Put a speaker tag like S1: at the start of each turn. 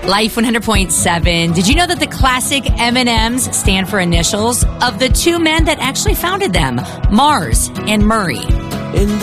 S1: Life 100.7. Did you know that the classic M&Ms stand for initials of the two men that actually founded them, Mars and Murray?